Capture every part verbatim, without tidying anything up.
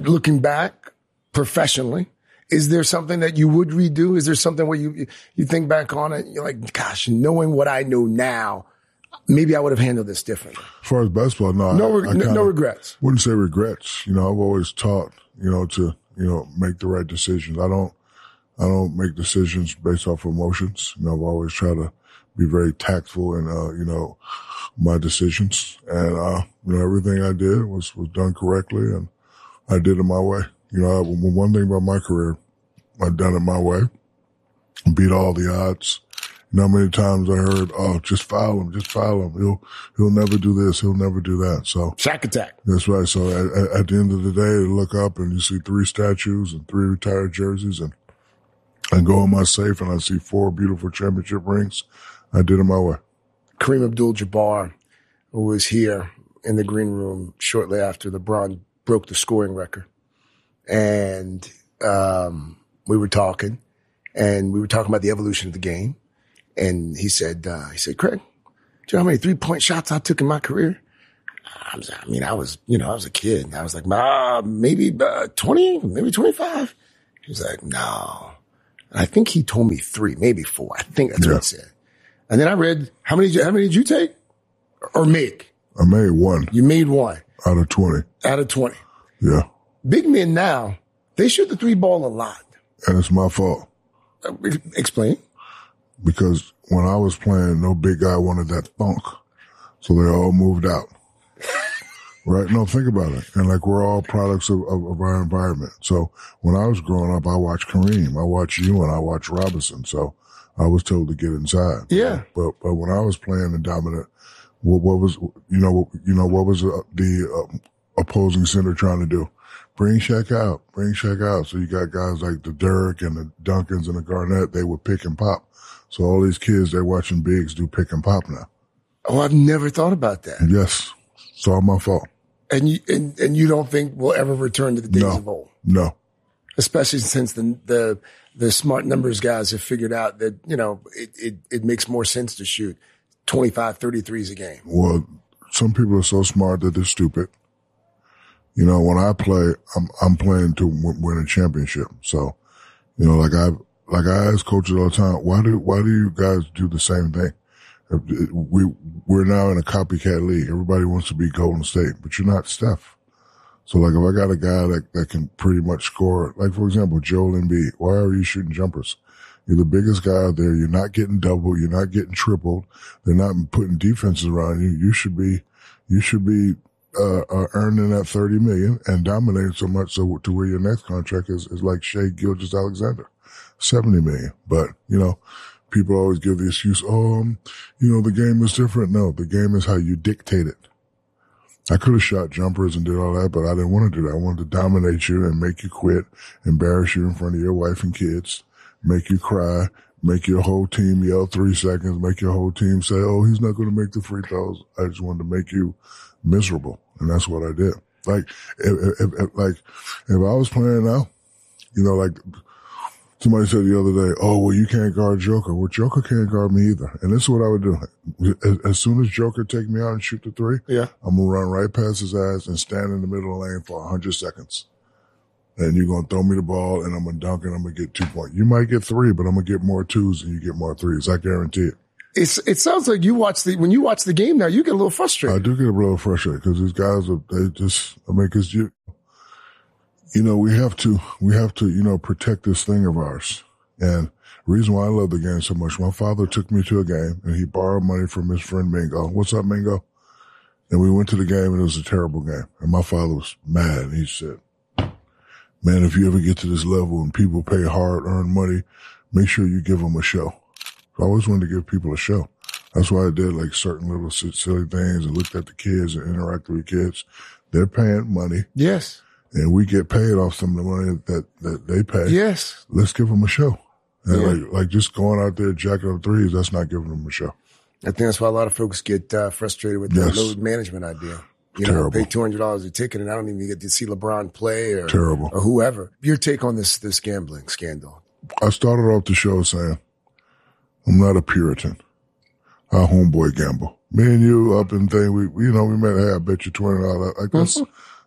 looking back professionally, is there something that you would redo? Is there something where you you think back on it, you're like, gosh, knowing what I know now, maybe I would have handled this differently? As far as basketball, no. No, I, I no regrets. Wouldn't say regrets. You know, I've always taught, you know, to, you know, make the right decisions. I don't, I don't make decisions based off emotions. You know, I've always tried to be very tactful in, uh, you know, my decisions. And, uh, you know, everything I did was, was done correctly, and I did it my way. You know, I, one thing about my career, I've done it my way, beat all the odds. You know how many times I heard, oh, just foul him, just foul him. He'll, he'll never do this. He'll never do that. So. Shack attack. That's right. So at, at the end of the day, you look up and you see three statues and three retired jerseys, and I go in my safe and I see four beautiful championship rings. I did it my way. Kareem Abdul-Jabbar, who was here in the green room shortly after LeBron broke the scoring record. And, um, we were talking and we were talking about the evolution of the game. And he said, uh, he said, Craig, do you know how many three point shots I took in my career? I, was, I mean, I was, you know, I was a kid. I was like, uh, maybe uh, twenty, maybe twenty-five. He was like, no. And I think he told me three, maybe four. I think that's yeah. what he said. And then I read, how many, how many did you take or make? I made one. You made one. Out of twenty. Out of twenty. Yeah. Big men now, they shoot the three ball a lot. And it's my fault. Uh, explain. Because when I was playing, no big guy wanted that funk. So they all moved out. Right? No, think about it. And like, we're all products of, of, of our environment. So when I was growing up, I watched Kareem, I watched you, and I watched Robinson. So I was told to get inside. Yeah. But, but when I was playing in dominant, what, what was, you know, you know, what was uh, the uh, opposing center trying to do? Bring Shaq out, bring Shaq out. So you got guys like the Dirk and the Duncans and the Garnett, they would pick and pop. So all these kids, they're watching bigs do pick and pop now. Oh, I've never thought about that. Yes. It's all my fault. And you, and, and you don't think we'll ever return to the days no. of old? No. Especially since the, the, the smart numbers guys have figured out that, you know, it, it, it makes more sense to shoot twenty-five, thirty threes a game. Well, some people are so smart that they're stupid. You know, when I play, I'm, I'm playing to w- win a championship. So, you know, like I, like I ask coaches all the time, why do, why do you guys do the same thing? We, we're now in a copycat league. Everybody wants to be Golden State, but you're not Steph. So like, if I got a guy that, that can pretty much score, like for example, Joel Embiid, why are you shooting jumpers? You're the biggest guy out there. You're not getting doubled. You're not getting tripled. They're not putting defenses around you. You should be, you should be, uh, uh earning that thirty million and dominating so much so to where your next contract is, is like Shai Gilgeous-Alexander, seventy million. But, you know, people always give the excuse, oh, um, you know, the game is different. No, the game is how you dictate it. I could have shot jumpers and did all that, but I didn't want to do that. I wanted to dominate you and make you quit, embarrass you in front of your wife and kids, make you cry, make your whole team yell three seconds, make your whole team say, oh, he's not going to make the free throws. I just wanted to make you miserable. And that's what I did. Like, if, if, if like, if I was playing now, you know, like somebody said the other day, oh, well, you can't guard Joker. Well, Joker can't guard me either. And this is what I would do. As, as soon as Joker take me out and shoot the three, yeah, I'm going to run right past his ass and stand in the middle of the lane for one hundred seconds. And you're going to throw me the ball and I'm going to dunk and I'm going to get two points. You might get three, but I'm going to get more twos than you get more threes. I guarantee it. It's, it sounds like you watch the, when you watch the game now, you get a little frustrated. I do get a little frustrated because these guys are, they just, I mean, cause you, you know, we have to, we have to, you know, protect this thing of ours. And the reason why I love the game so much, my father took me to a game and he borrowed money from his friend Mingo. What's up, Mingo? And we went to the game and it was a terrible game. And my father was mad. And he said, man, if you ever get to this level and people pay hard earned money, make sure you give them a show. I always wanted to give people a show. That's why I did like certain little silly things and looked at the kids and interacted with kids. They're paying money. Yes. And we get paid off some of the money that, that they pay. Yes. Let's give them a show. And yeah. like, like just going out there jacking up threes, that's not giving them a show. I think that's why a lot of folks get uh, frustrated with yes. the load management idea. You Terrible. know, pay two hundred dollars a ticket and I don't even get to see LeBron play or, Terrible. or whoever. Your take on this, this gambling scandal? I started off the show saying, I'm not a Puritan. I homeboy gamble. Me and you up in thing, we, you know, we met, hey, I bet you twenty dollars. Like that's,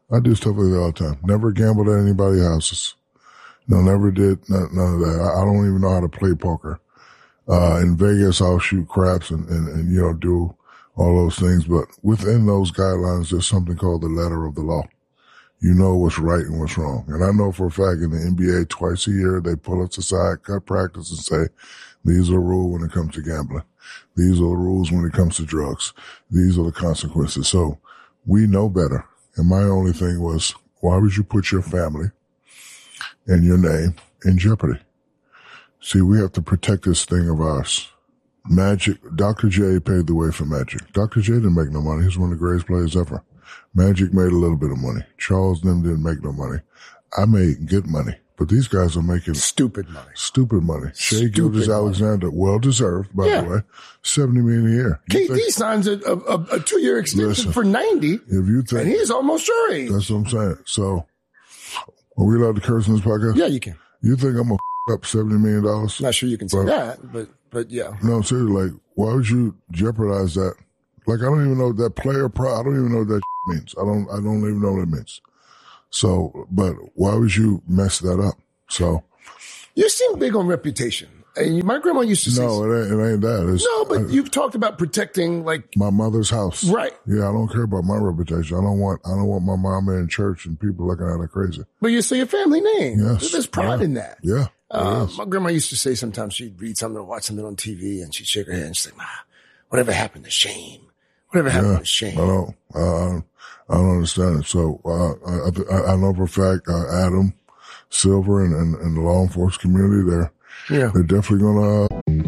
I do stuff like that all the time. Never gambled at anybody's houses. No, never did none, none of that. I, I don't even know how to play poker. Uh, in Vegas, I'll shoot craps and, and, and, you know, do all those things. But within those guidelines, there's something called the letter of the law. You know what's right and what's wrong. And I know for a fact in the N B A, twice a year, they pull us aside, cut practice and say, these are the rules when it comes to gambling. These are the rules when it comes to drugs. These are the consequences. So we know better. And my only thing was, why would you put your family and your name in jeopardy? See, we have to protect this thing of ours. Magic, Doctor J paved the way for Magic. Doctor J didn't make no money. He's one of the greatest players ever. Magic made a little bit of money. Charles them didn't make no money. I made good money. But these guys are making stupid money. Stupid money. Shea Gilgeous-Alexander, well deserved, by yeah. the way, seventy million a year. You K D think, signs a, a, a two year extension listen, for ninety. If you think, and he's almost your age. That's what I'm saying. So, are we allowed to curse in this podcast? Yeah, you can. You think I'm gonna f- up seventy million dollars? Not sure you can say but, that, but but yeah. No, seriously, like, why would you jeopardize that? Like, I don't even know what that player pro. I don't even know what that means. I don't. I don't even know what it means. So, but why would you mess that up? So, you seem big on reputation. And my grandma used to say, no, it ain't, it ain't that. It's, no, but I, you've talked about protecting like my mother's house. Right. Yeah. I don't care about my reputation. I don't want, I don't want my mama in church and people looking at her crazy. But you say your family name. Yes. There's pride yeah. in that. Yeah. Uh, my grandma used to say sometimes she'd read something or watch something on T V and she'd shake her head and she'd say, Ma, whatever happened to shame? Whatever happened yeah, to shame? I don't, uh, I don't understand it. So, uh, I, I know for a fact, uh, Adam Silver and, and, and the law enforcement community, they're, yeah. they're definitely gonna.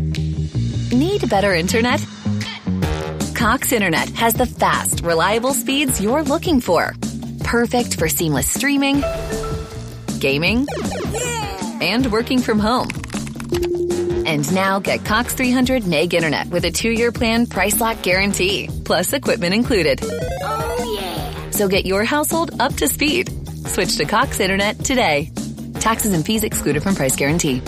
Need better internet? Cox Internet has the fast, reliable speeds you're looking for. Perfect for seamless streaming, gaming, and working from home. And now get Cox three hundred meg internet with a two-year plan price lock guarantee, plus equipment included. Oh, yeah. So get your household up to speed. Switch to Cox Internet today. Taxes and fees excluded from price guarantee.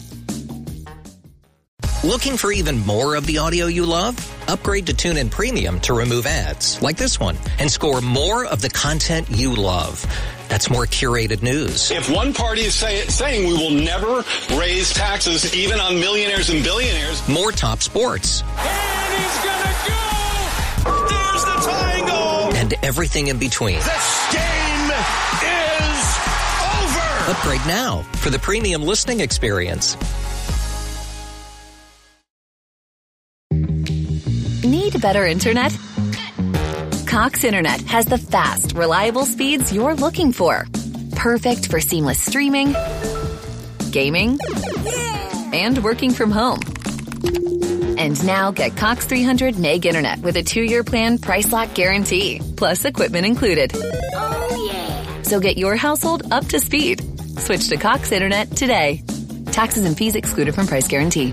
Looking for even more of the audio you love? Upgrade to TuneIn Premium to remove ads, like this one, and score more of the content you love. That's more curated news. If one party is say, saying we will never raise taxes even on millionaires and billionaires. More top sports. And he's gonna go! There's the tying goal! And everything in between. This game is over! Upgrade now for the premium listening experience. Need better internet? Cox Internet has the fast, reliable speeds you're looking for. Perfect for seamless streaming, gaming, and working from home. And now get Cox three hundred meg internet with a two-year plan price lock guarantee, plus equipment included. Oh, yeah. So get your household up to speed. Switch to Cox Internet today. Taxes and fees excluded from price guarantee.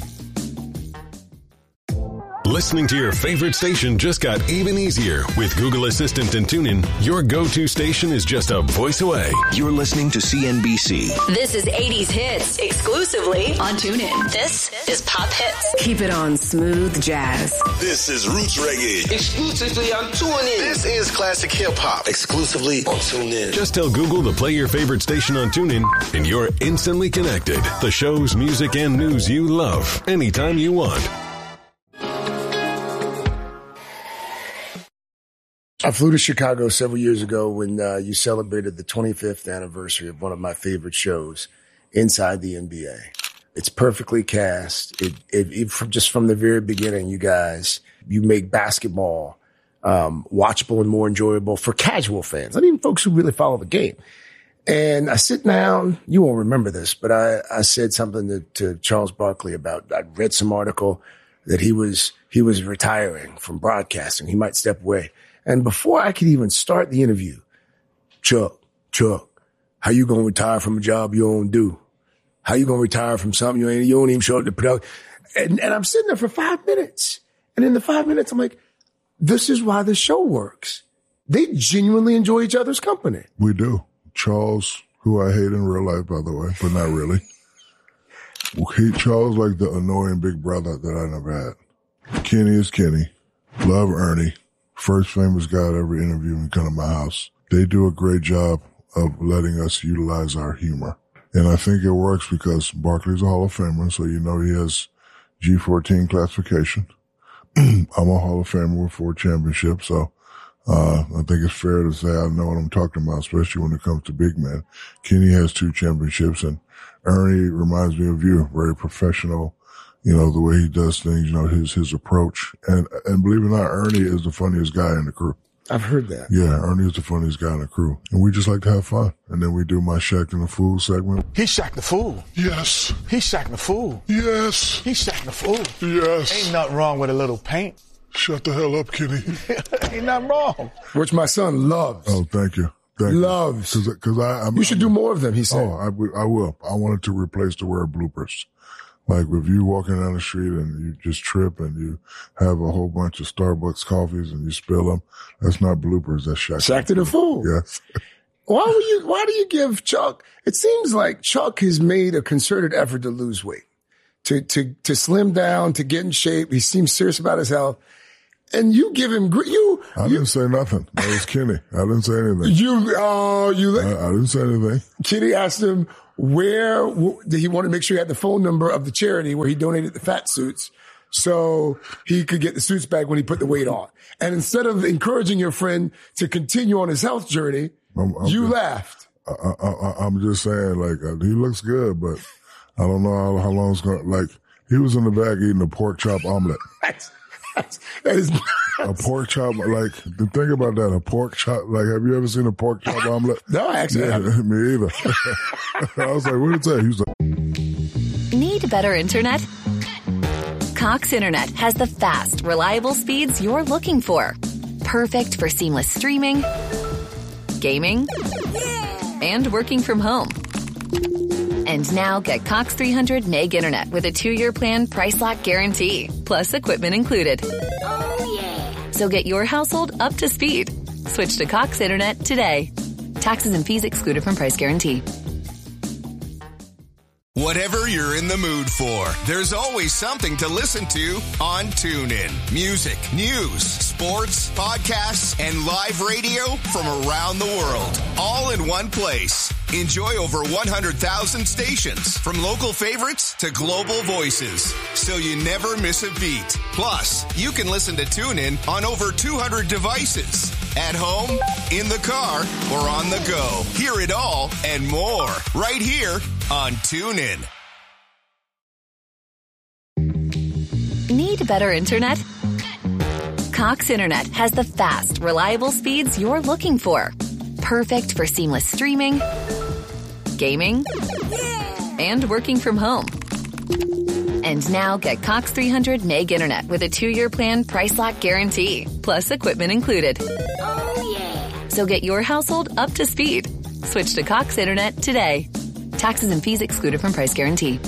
Listening to your favorite station just got even easier. With Google Assistant and TuneIn, your go-to station is just a voice away. You're listening to C N B C. This is eighties Hits, exclusively on TuneIn. This is Pop Hits. Keep it on smooth jazz. This is Roots Reggae. Exclusively on TuneIn. This is Classic Hip Hop. Exclusively on TuneIn. Just tell Google to play your favorite station on TuneIn, and you're instantly connected. The shows, music, and news you love, anytime you want. I flew to Chicago several years ago when uh, you celebrated the twenty-fifth anniversary of one of my favorite shows, Inside the N B A. It's perfectly cast. It, it, it from, just from the very beginning, you guys, you make basketball um, watchable and more enjoyable for casual fans, not even folks who really follow the game. And I sit down, you won't remember this, but I, I said something to, to Charles Barkley about, I read some article that he was, he was retiring from broadcasting. He might step away. And before I could even start the interview, Chuck, Chuck, how you going to retire from a job you don't do? How you going to retire from something you ain't, you don't even show up to production? And, and I'm sitting there for five minutes. And in the five minutes, I'm like, this is why the show works. They genuinely enjoy each other's company. We do. Charles, who I hate in real life, by the way, but not really. He, Charles like the annoying big brother that I never had. Kenny is Kenny. Love Ernie. First famous guy to ever interview and come to my house. they do a great job of letting us utilize our humor. And I think it works because Barkley's a Hall of Famer, so you know he has G fourteen classification. I'm a Hall of Famer with four championships, so uh I think it's fair to say I know what I'm talking about, especially when it comes to big men. Kenny has two championships, and Ernie reminds me of you, very professional, you know, the way he does things, you know, his his approach. And and believe it or not, Ernie is the funniest guy in the crew. I've heard that. Yeah, Ernie is the funniest guy in the crew. And we just like to have fun. And then we do my Shaqtin' a Fool segment. He's Shaq the Fool. Yes. He's Shaq the Fool. Yes. He's Shaq the Fool. Yes. Ain't nothing wrong with a little paint. Shut the hell up, Kenny. Ain't nothing wrong. Which my son loves. Oh, thank you. Thank loves. You. Cause, cause I, I'm, you should I'm, do more of them, he said. Oh, I, I will. I wanted to replace the word bloopers. Like if you walking down the street and you just trip and you have a whole bunch of Starbucks coffees and you spill them, that's not bloopers. That's Shaq. Shaq the Fool. Yes. Why would you, why do you give Chuck, it seems like Chuck has made a concerted effort to lose weight, to, to, to slim down, to get in shape. He seems serious about his health. And you give him, you, I you, didn't say nothing. That was Kenny. I didn't say anything. You, uh, you, I, I didn't say anything. Kenny asked him where did he want to make sure he had the phone number of the charity where he donated the fat suits so he could get the suits back when he put the weight on. And instead of encouraging your friend to continue on his health journey, I'm, I'm you just, laughed. I, I, I'm just saying, like, uh, he looks good, but I don't know how, how long it's going to, like, he was in the back eating a pork chop omelet. That is a pork chop, like, think about that, a pork chop, like, have you ever seen a pork chop omelet? No, I actually yeah, haven't. Me either. I was like, what is that? He was like, Need better internet? Cox Internet has the fast, reliable speeds you're looking for. Perfect for seamless streaming, gaming, and working from home. And now get Cox three hundred meg internet with a two-year plan price lock guarantee, plus equipment included. Oh, yeah. So get your household up to speed. Switch to Cox Internet today. Taxes and fees excluded from price guarantee. Whatever you're in the mood for, there's always something to listen to on TuneIn. Music, news, sports, podcasts, and live radio from around the world, all in one place. Enjoy over one hundred thousand stations, from local favorites to global voices, so you never miss a beat. Plus, you can listen to TuneIn on over two hundred devices. At home, in the car, or on the go. Hear it all and more right here on TuneIn. Need better internet? Cox Internet has the fast, reliable speeds you're looking for. Perfect for seamless streaming, gaming, and working from home. And now get Cox three hundred meg internet with a two-year plan price lock guarantee, plus equipment included. Oh, yeah. So get your household up to speed. Switch to Cox Internet today. Taxes and fees excluded from price guarantee.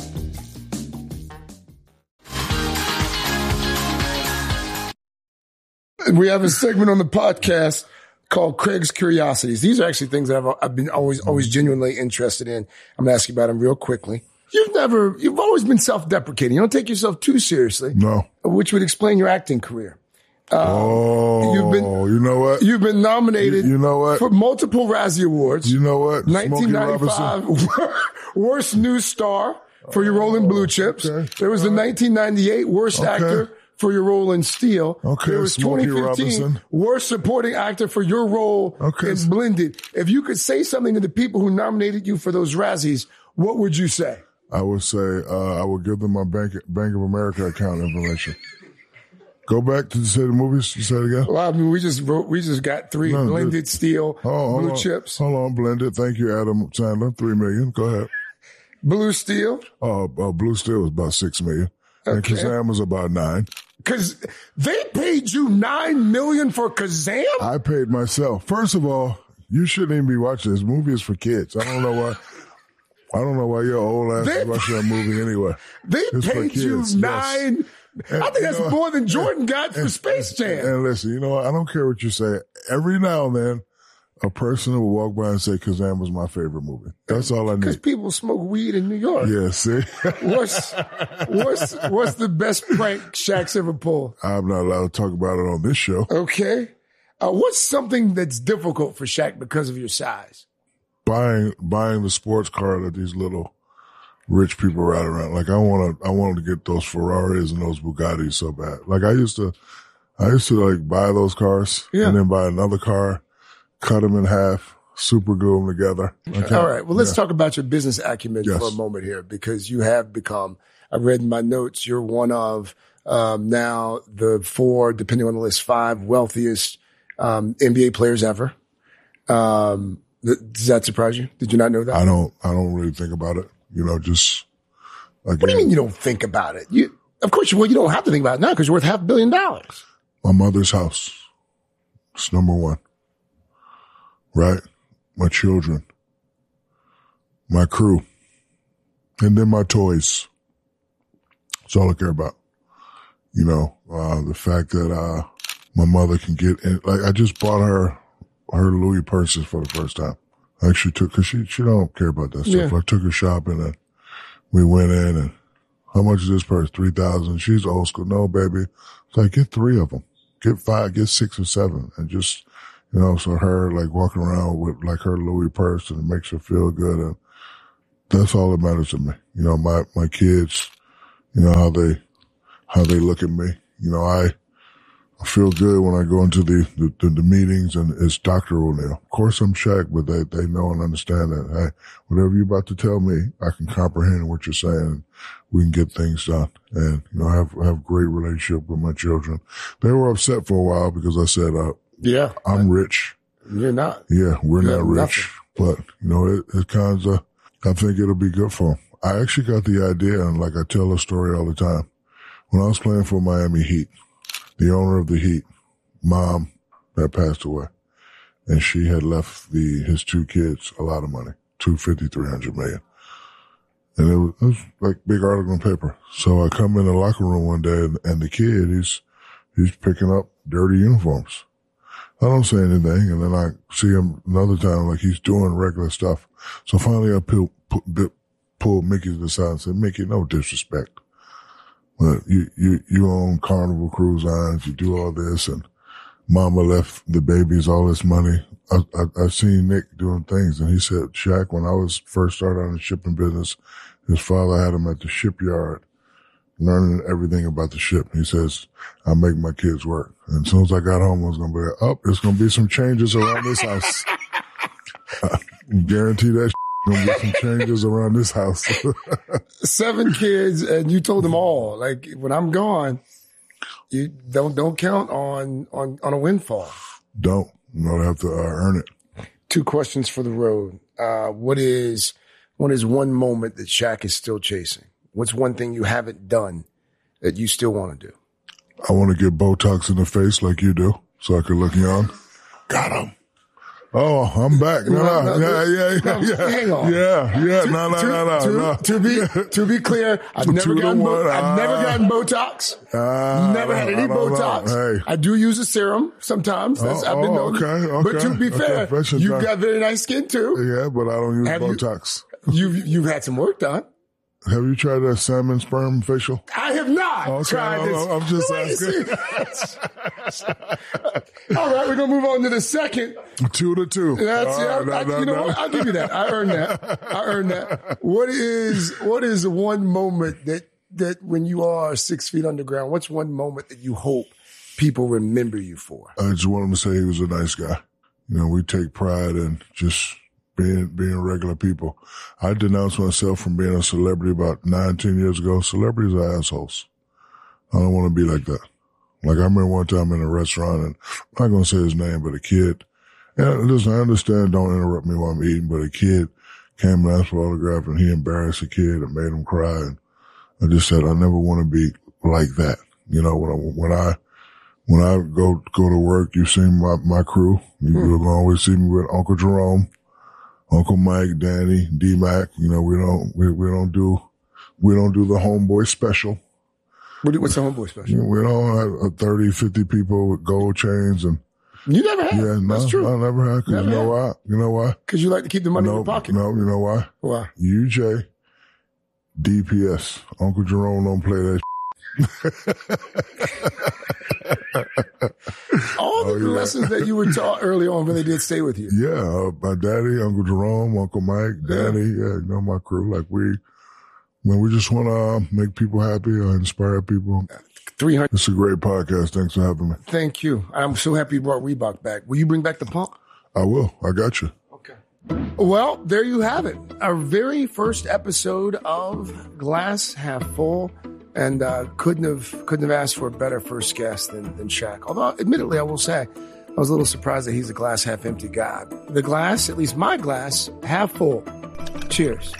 We have a segment on the podcast called Craig's Curiosities. These are actually things that I've, I've been always, always genuinely interested in. I'm going to ask you about them real quickly. You've never, you've always been self-deprecating. You don't take yourself too seriously. No. Which would explain your acting career. Uh, oh, you've been, you know what? You've been nominated you, you know what? for multiple Razzie Awards. You know what? nineteen ninety-five Worst New Star for your role in Blue Chips. Okay. There was the nineteen ninety-eight Worst okay. Actor for your role in Steel. Okay, there was Smokey twenty fifteen Robinson. Worst Supporting Actor for your role okay. in Blended. If you could say something to the people who nominated you for those Razzies, what would you say? I would say uh, I would give them my Bank Bank of America account information. Go back to say the movies. You said it again. Well, I mean, we just wrote, we just got three no, Blended, just, Steel, oh, Blue on, Chips. Hold on, Blended. Thank you, Adam Sandler. Three million. Go ahead. Blue Steel. Oh, uh, uh, Blue Steel was about six million, okay. and Kazam was about nine. Because they paid you nine million for Kazam. I paid myself. First of all, you shouldn't even be watching this movie. Is for kids. I don't know why. I don't know why your old ass is watching that movie anyway. They it's paid you nine. Yes. And, I think that's know, more than Jordan got for and, Space Jam. And listen, you know what? I don't care what you say. Every now and then, a person will walk by and say Kazam was my favorite movie. That's all I need. Because people smoke weed in New York. Yeah, see? what's, what's, what's the best prank Shaq's ever pulled? I'm not allowed to talk about it on this show. Okay. Uh, what's something that's difficult for Shaq because of your size? Buying buying the sports car that these little rich people ride around. Like I want to, I wanted to get those Ferraris and those Bugattis so bad. Like I used to, I used to like buy those cars yeah. and then buy another car, cut them in half, super glue them together. All right. Well, let's yeah. talk about your business acumen yes. for a moment here, because you have become, I read in my notes, you're one of um, now the four, depending on the list, five wealthiest um, N B A players ever. Um, th- does that surprise you? Did you not know that? I don't, I don't really think about it. You know, just. Again, what do you mean you don't think about it? You, of course, you, well, you don't have to think about it now because you're worth half a billion dollars. My mother's house. It's number one. Right? My children. My crew. And then my toys. That's all I care about. You know, uh, the fact that, uh, my mother can get in, like, I just bought her, her Louis purses for the first time. I actually took, cause she, she don't care about that stuff. Yeah. I took her shopping and we went in and how much is this purse? three thousand. She's old school. No, baby. It's like, get three of them. Get five, get six or seven. And just, you know, so her like walking around with like her Louis purse and it makes her feel good. And that's all that matters to me. You know, my, my kids, you know, how they, how they look at me. You know, I, I feel good when I go into the, the, the, the meetings and it's Doctor O'Neal. Of course I'm Shaq, but they, they know and understand that, hey, whatever you're about to tell me, I can comprehend what you're saying and we can get things done. And, you know, I have, I have a great relationship with my children. They were upset for a while because I said, uh, yeah, I'm rich. You're not. Yeah, we're You're not rich, nothing. But, you know, it, it kind of, I think it'll be good for them. I actually got the idea, and like I tell a story all the time. When I was playing for Miami Heat, the owner of the Heat, mom had passed away, and she had left the his two kids a lot of money, two fifty, three hundred million. And it was, it was like big article in paper. So I come in the locker room one day, and, and the kid, he's he's picking up dirty uniforms. I don't say anything, and then I see him another time, like he's doing regular stuff. So finally I pull, pull, pull Mickey to the side and said, Mickey, no disrespect. But you, you, you own Carnival Cruise Lines, you do all this, and mama left the babies all this money. I, I, I seen Nick doing things, and he said, Shaq, when I was first started on the shipping business, his father had him at the shipyard learning everything about the ship. He says, I make my kids work. And as soon as I got home, I was going to be like, oh, there's going to be some changes around this house. I guarantee that going to be some changes around this house. Seven kids, and you told them all, like, when I'm gone, you don't don't count on on, on a windfall. Don't. You don't have to uh, earn it. Two questions for the road. Uh, what is what is one moment that Shaq is still chasing? What's one thing you haven't done that you still want to do? I want to get Botox in the face like you do, so I can look young. Got him. Oh, I'm back. No, no, no, yeah, yeah, yeah, no, yeah. Hang on. Yeah, yeah, to, no, no, to, no, no, to, no. To be, to be clear, I've To never gotten, one, bo- I've uh, never gotten Botox. Uh, never had any Botox. Hey. I do use a serum sometimes. That's, oh, I've been oh, known. okay, okay. But to be fair, okay, you've time. got very nice skin too. Yeah, but I don't use Have Botox. You, you've, you've had some work done. Have you tried that salmon sperm facial? I have not okay, tried I'm, this. I'm just asking. All right, we're going to move on to the second. Two to two. That's, yeah, right, no, I, no, you know no. what? I'll give you that. I earned that. I earned that. What is, what is one moment that, that when you are six feet underground, what's one moment that you hope people remember you for? I just want him to say he was a nice guy. You know, we take pride in just being, being regular people. I denounced myself from being a celebrity about nine, ten years ago. Celebrities are assholes. I don't want to be like that. Like I remember one time in a restaurant, and I'm not going to say his name, but a kid, and listen, I understand, don't interrupt me while I'm eating, but a kid came and asked for an autograph, and he embarrassed a kid and made him cry. And I just said, I never want to be like that. You know, when I, when I, when I go, go to work, you've seen my, my crew. You, hmm. You'll always see me with Uncle Jerome, Uncle Mike, Danny, D-Mac. You know, we don't, we, we don't do, we don't do the homeboy special. What, what's the homeboy special? You know, we don't have thirty, fifty people with gold chains and. You never had? Yeah, no, that's true. I never had. Cause never you know had. why? You know why? Cause you like to keep the money no, in your pocket. No, you know why? Why? U J, D P S. Uncle Jerome don't play that. All the Oh, yeah. lessons that you were taught early on really did stay with you. Yeah, uh, my daddy, Uncle Jerome, Uncle Mike, Daddy, yeah, you know, my crew. Like we, when we just want to uh, make people happy or inspire people. three hundred It's a great podcast. Thanks for having me. Thank you. I'm so happy you brought Reebok back. Will you bring back the pump? I will. I got you. Okay. Well, there you have it. Our very first episode of Glass Half Full. And uh, couldn't have couldn't have asked for a better first guest than, than Shaq. Although, admittedly, I will say, I was a little surprised that he's a glass half empty guy. The glass, at least my glass, half full. Cheers.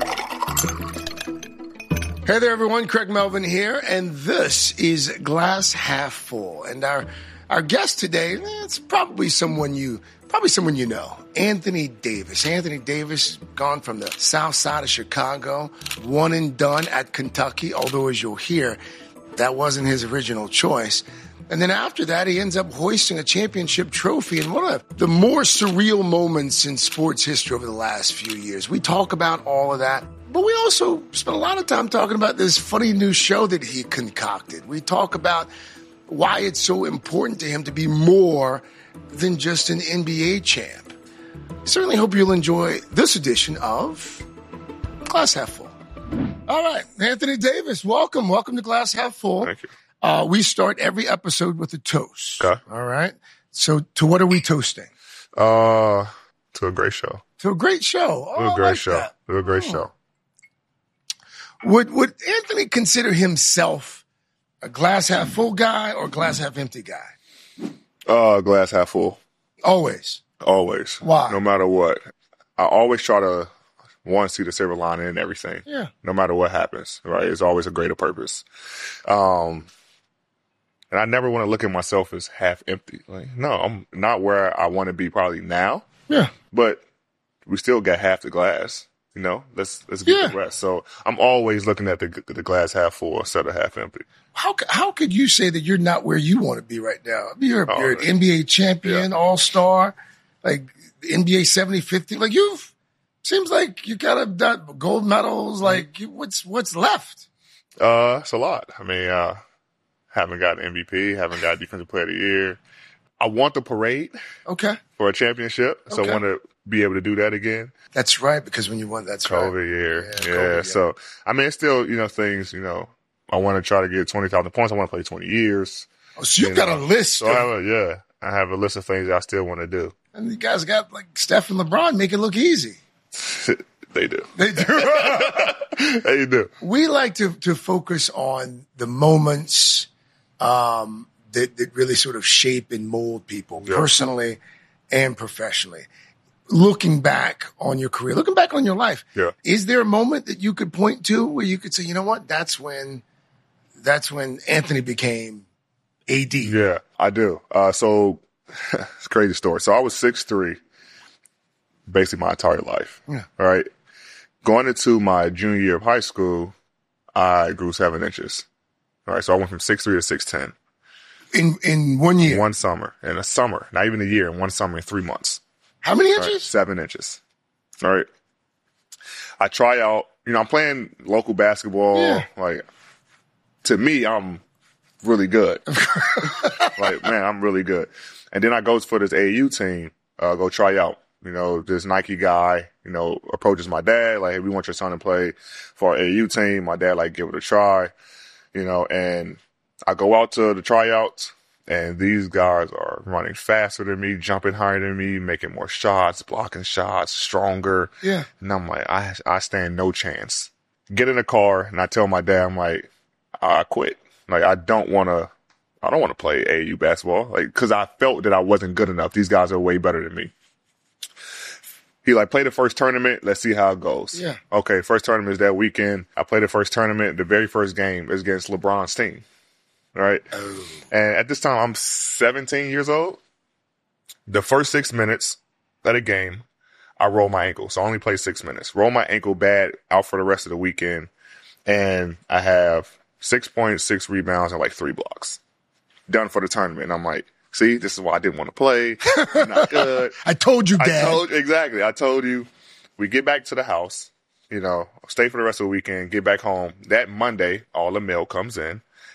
Hey there, everyone. Craig Melvin here, and this is Glass Half Full. And our our guest today, eh, it's probably someone you probably someone you know, Anthony Davis. Anthony Davis, gone from the south side of Chicago, one and done at Kentucky, although as you'll hear, that wasn't his original choice. And then after that, he ends up hoisting a championship trophy in one of the more surreal moments in sports history over the last few years. We talk about all of that, but we also spent a lot of time talking about this funny new show that he concocted. We talk about why it's so important to him to be more than just an N B A champ. Certainly hope you'll enjoy this edition of Glass Half Full. All right, Anthony Davis, welcome. Welcome to Glass Half Full. Thank you. Uh, we start every episode with a toast. Okay. All right. So to what are we toasting? Uh, to a great show. To a great show. Oh, To a I great like show. that. To a great Oh. show. Would would Anthony consider himself a glass half full guy or glass half empty guy? Uh, glass half full. Always. Always. Why? No matter what. I always try to, one, see the silver lining in everything. Yeah. No matter what happens, right? It's always a greater purpose. Um, and I never want to look at myself as half empty. Like, no, I'm not where I want to be probably now. Yeah. But we still got half the glass. You know, let's let's get Yeah. the rest. So I'm always looking at the the glass half full instead of half empty. How c- how could you say that you're not where you want to be right now? I mean, You're, Oh, you're an man. N B A champion, all star, like N B A seventy fifty. Like you've seems like you got of done gold medals. Like you, what's what's left? Uh, it's a lot. I mean, uh, haven't got an M V P, haven't got Defensive Player of the Year. I want the parade Okay, for a championship, so Okay. I want to be able to do that again. that's right. Because when you won, that's COVID right. year, Yeah, yeah. COVID, yeah. So I mean, it's still you know things. You know, I want to try to get twenty thousand points. I want to play twenty years. Oh, so you You got know, a list, So I have a, yeah, I have a list of things I still want to do. and you guys got like Steph and LeBron make it look easy. They do. They do. They do. We like to to focus on the moments um, that that really sort of shape and mold people Yeah. personally and professionally. Looking back on your career, looking back on your life, Yeah. is there a moment that you could point to where you could say, you know what, that's when that's when Anthony became A D. Yeah, I do. Uh, so it's a crazy story. So I was six three, basically my entire life. Yeah. All right. Going into my junior year of high school, I grew seven inches. All right. So I went from six three to six ten. In in one year. One summer. In a summer. Not even a year. In one summer in three months. How many All right, inches? seven inches. All right. I try out, you know, I'm playing local basketball. Yeah. Like, to me, I'm really good. Like, man, I'm really good. And then I go for this A A U team, uh, go try out. You know, this Nike guy, you know, approaches my dad, like, hey, we want your son to play for our A A U team. My dad, like, give it a try, you know, and I go out to the tryouts. And these guys are running faster than me, jumping higher than me, making more shots, blocking shots, stronger. Yeah. And I'm like, I I stand no chance. Get in the car, and I tell my dad, I'm like, I quit. Like, I don't want to, I don't want to play A A U basketball. Like, because I felt that I wasn't good enough. These guys are way better than me. He like, play the first tournament. Let's see how it goes. Yeah. Okay, first tournament is that weekend. I played the first tournament. The very first game is against LeBron's team. Right? Oh. And at this time, I'm seventeen years old. The first six minutes of the game, I roll my ankle. So I only play six minutes. Roll my ankle bad, out for the rest of the weekend. And I have six points, six rebounds, and like three blocks. Done for the tournament. And I'm like, see, this is why I didn't want to play. I'm not good. I told you, Dad. I told, exactly. I told you. We get back to the house, you know, stay for the rest of the weekend, get back home. That Monday, all the mail comes in.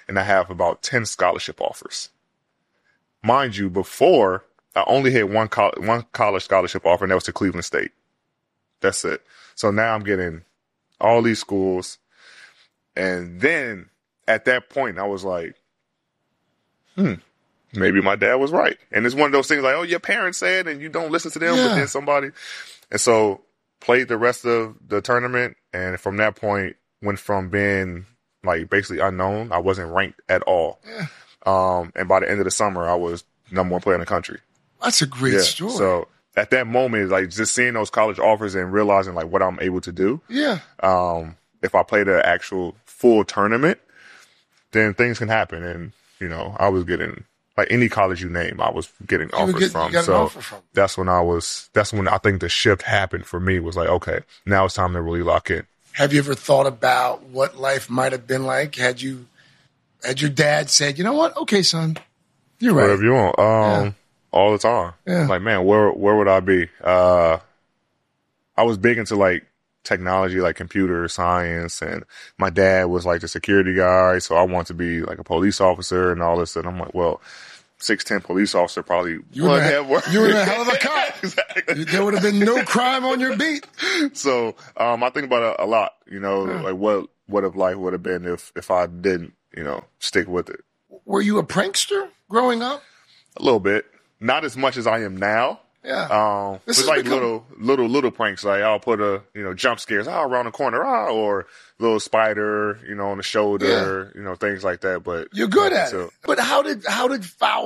and I have about ten scholarship offers. Mind you, before I only had one college, one college scholarship offer, and that was to Cleveland State. That's it. So now I'm getting all these schools. And then at that point, I was like, hmm, maybe my dad was right. And it's one of those things like, oh, your parents said, and you don't listen to them, Yeah. but then somebody. And so played the rest of the tournament. And from that point, went from being like basically unknown. I wasn't ranked at all. Yeah. Um, and by the end of the summer, I was number one player in the country. That's a great Yeah. story. So at that moment, like just seeing those college offers and realizing like what I'm able to do. Yeah. Um, if I play the actual full tournament, then things can happen. And, you know, I was getting like any college you name, I was getting You were offers getting- you from. got an So offer from. that's when I was, that's when I think the shift happened for me was like, okay, now it's time to really lock in. Have you ever thought about what life might have been like had you, had your dad said, you know what? Okay, son, you're right. Whatever you want. Um, Yeah. all the time. Yeah. Like, man, where, where would I be? Uh, I was big into like technology, like computer science, and my dad was like the security guy. So I wanted to be like a police officer and all this. And I'm like, well, six ten police officer probably You were, would a, have worked. you were a hell of a cop. Exactly. There would have been no crime on your beat. So um, I think about it a lot, you know, yeah. like what what if life would have been if if I didn't, you know, stick with it. Were you a prankster growing up? A little bit, not as much as I am now. Yeah. Um, This it's has like become- little little little pranks. Like I'll put a you know jump scares, ah around the corner, ah, or little spider, you know, on the shoulder, you know, things like that. But You're good at so, it. But how did how did foul